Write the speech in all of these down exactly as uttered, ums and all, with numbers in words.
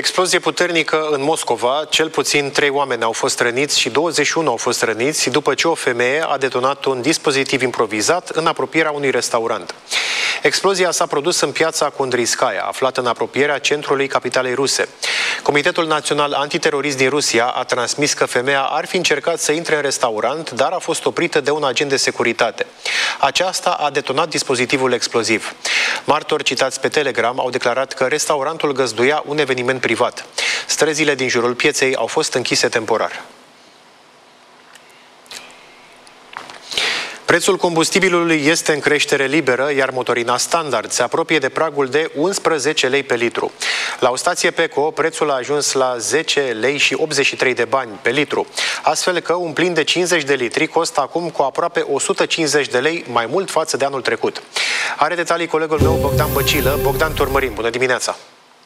Explozie puternică în Moscova, cel puțin trei oameni au fost răniți și douăzeci și unu au fost răniți după ce o femeie a detonat un dispozitiv improvizat în apropierea unui restaurant. Explozia s-a produs în piața Kundryskaya, aflată în apropierea centrului capitalei ruse. Comitetul Național Antiterorist din Rusia a transmis că femeia ar fi încercat să intre în restaurant, dar a fost oprită de un agent de securitate. Aceasta a detonat dispozitivul exploziv. Martori citați pe Telegram au declarat că restaurantul găzduia un eveniment privat. Străzile din jurul pieței au fost închise temporar. Prețul combustibilului este în creștere liberă, iar motorina standard se apropie de pragul de unsprezece lei pe litru. La o stație Peco, prețul a ajuns la zece lei și optzeci și trei de bani pe litru, astfel că un plin de cincizeci de litri costă acum cu aproape o sută cincizeci de lei mai mult față de anul trecut. Are detalii colegul meu Bogdan Băcilă. Bogdan, te urmărim. Bună dimineața!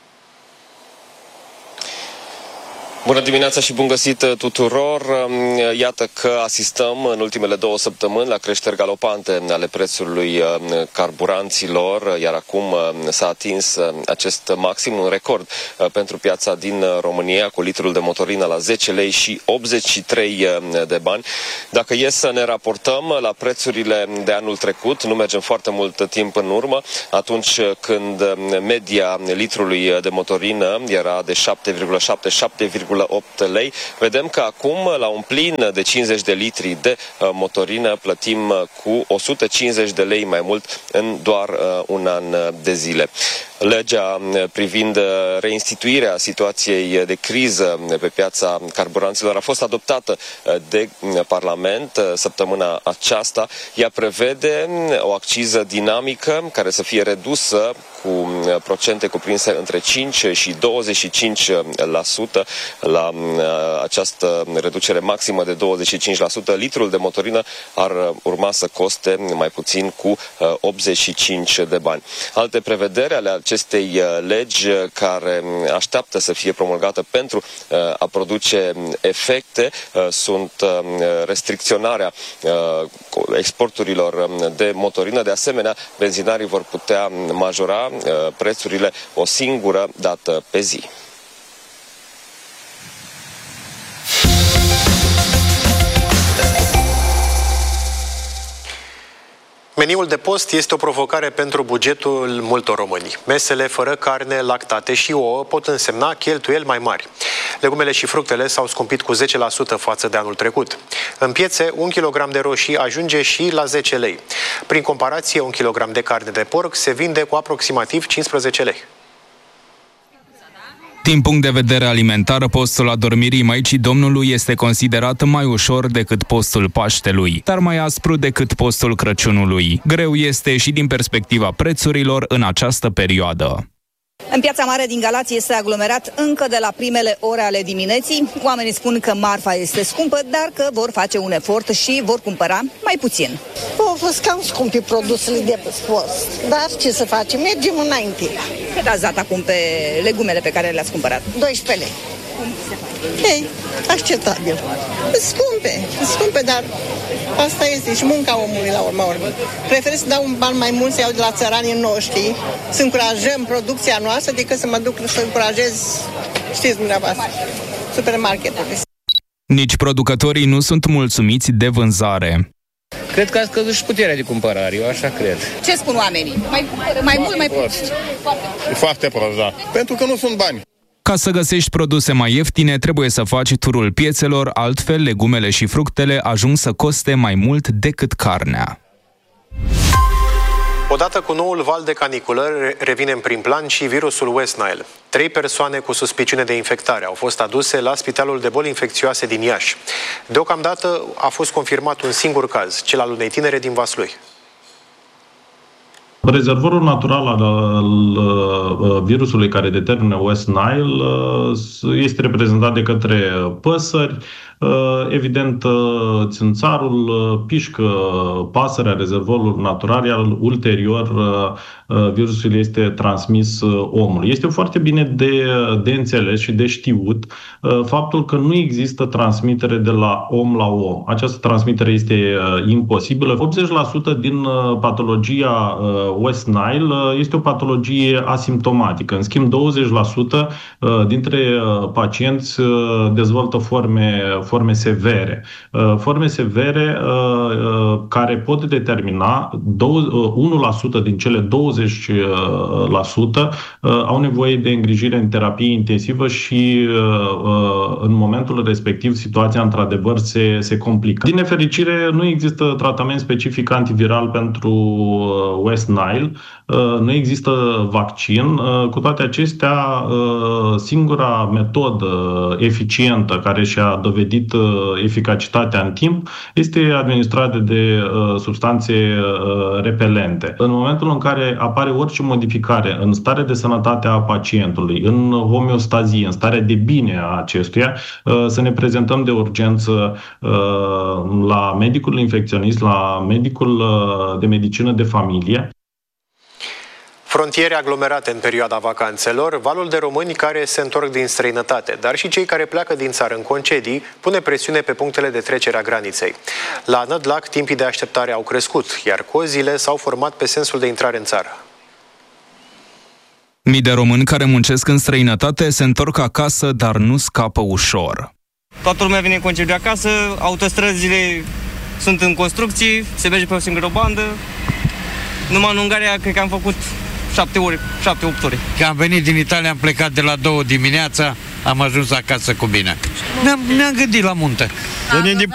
Bună dimineața și bun găsit tuturor! Iată că asistăm în ultimele două săptămâni la creșteri galopante ale prețului carburanților, iar acum s-a atins acest maxim, un record pentru piața din România, cu litrul de motorină la zece lei și optzeci și trei de bani. Dacă e să ne raportăm la prețurile de anul trecut, nu mergem foarte mult timp în urmă, atunci când media litrului de motorină era de șapte virgulă șapte - șapte virgulă opt lei, vedem că acum la un plin de cincizeci de litri de motorină plătim cu o sută cincizeci de lei mai mult în doar un an de zile. Legea privind reinstituirea situației de criză pe piața carburanților a fost adoptată de Parlament săptămâna aceasta. Ea prevede o acciză dinamică care să fie redusă cu procente cuprinse între cinci și douăzeci și cinci la sută. La această reducere maximă de douăzeci și cinci la sută, litrul de motorină ar urma să coste mai puțin cu optzeci și cinci de bani. Alte prevederi ale acestei legi care așteaptă să fie promulgată pentru a produce efecte sunt restricționarea exporturilor de motorină. De asemenea, benzinarii vor putea majora prețurile o singură dată pe zi. Meniul de post este o provocare pentru bugetul multor români. Mesele fără carne, lactate și ouă pot însemna cheltuieli mai mari. Legumele și fructele s-au scumpit cu zece la sută față de anul trecut. În piețe, un kilogram de roșii ajunge și la zece lei. Prin comparație, un kilogram de carne de porc se vinde cu aproximativ cincisprezece lei. Din punct de vedere alimentar, postul adormirii Maicii Domnului este considerat mai ușor decât postul Paștelui, dar mai aspru decât postul Crăciunului. Greu este și din perspectiva prețurilor în această perioadă. În Piața Mare din Galați este aglomerat încă de la primele ore ale dimineții. Oamenii spun că marfa este scumpă, dar că vor face un efort și vor cumpăra mai puțin. Au fost cam scumpi produsele de post, dar ce să facem, mergem înainte. Cât ați dat acum pe legumele pe care le-ați cumpărat? doisprezece lei. Ei, acceptabil. Scumpe, scumpe, dar asta este și munca omului la urma urmei. Prefer să dau un ban mai mult să iau de la țăranii noștri, să încurajăm producția noastră, decât să mă duc să încurajez, știți dumneavoastră, supermarketurile. Nici producătorii nu sunt mulțumiți de vânzare. Cred că a scăzut și puterea de cumpărare, eu așa cred. Ce spun oamenii? Mai, mai mult, mai puțin? Foarte prost, da. Pentru că nu sunt bani. Ca să găsești produse mai ieftine, trebuie să faci turul piețelor, altfel legumele și fructele ajung să coste mai mult decât carnea. Odată cu noul val de caniculă, revine în prim plan și virusul West Nile. Trei persoane cu suspiciune de infectare au fost aduse la Spitalul de Boli Infecțioase din Iași. Deocamdată a fost confirmat un singur caz, cel al unei tinere din Vaslui. Rezervorul natural al, al virusului care determină West Nile este reprezentat de către păsări, Evident, țânțarul pișcă pasărea, rezervorul natural, iar ulterior virusul este transmis omului. Este foarte bine de, de înțeles și de știut faptul că nu există transmitere de la om la om. Această transmitere este imposibilă. optzeci la sută din patologia West Nile este o patologie asimptomatică. În schimb, douăzeci la sută dintre pacienți dezvoltă forme, forme severe. Forme severe care pot determina unu la sută din cele douăzeci la sută au nevoie de îngrijire în terapie intensivă și în momentul respectiv situația într-adevăr se, se complică. Din nefericire, nu există tratament specific antiviral pentru West Nile, nu există vaccin. Cu toate acestea, singura metodă eficientă care și-a dovedit eficacitatea în timp este administrarea de substanțe repelente. În momentul în care apare orice modificare în starea de sănătate a pacientului, în homeostazie, în starea de bine a acestuia, să ne prezentăm de urgență la medicul infecționist, la medicul de medicină de familie. Frontiere aglomerate în perioada vacanțelor, valul de români care se întorc din străinătate, dar și cei care pleacă din țară în concedii, pune presiune pe punctele de trecere a graniței. La Nădlac, timpii de așteptare au crescut, iar cozile s-au format pe sensul de intrare în țară. Mii de români care muncesc în străinătate se întorc acasă, dar nu scapă ușor. Toată lumea vine în concediu acasă, autostrăzile sunt în construcții, se merge pe o singură bandă. Numai în Ungaria cred că am făcut șapte ore, șapte, opt ore. Că am venit din Italia, am plecat de la două dimineața, am ajuns acasă cu bine. Ne-am, ne-am gândit la munte. Venim din